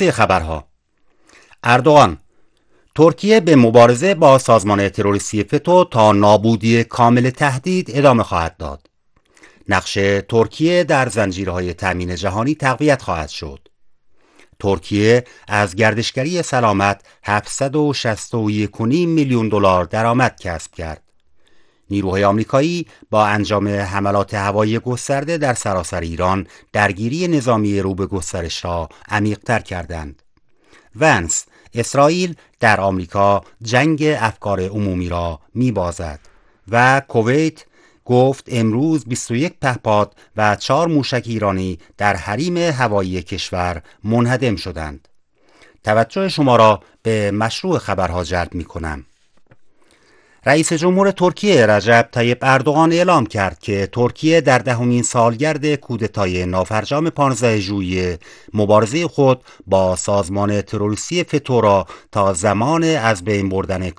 نقطه خبرها. اردوغان: ترکیه به مبارزه با سازمان تروریستی فتو تا نابودی کامل تهدید ادامه خواهد داد. نقش ترکیه در زنجیرهای تامین جهانی تقویت خواهد شد. ترکیه از گردشگری سلامت 761.5 میلیون دلار درآمد کسب کرد. نیروهای آمریکایی با انجام حملات هوایی گسترده در سراسر ایران درگیری نظامی رو به گسترش را عمیق‌تر کردند. ونس: اسرائیل در آمریکا جنگ افکار عمومی را می‌بازد. و کویت گفت امروز 21 پهپاد و 4 موشک ایرانی در حریم هوایی کشور منهدم شدند. توجه شما را به مشروع خبرها جلب می‌کنم. رئیس جمهور ترکیه رجب طیب اردوغان اعلام کرد که ترکیه در 10مین سالگرد کودتای نافرجام 15 ژوئیه مبارزه خود با سازمان تروریستی فتو را تا زمان از بین بردن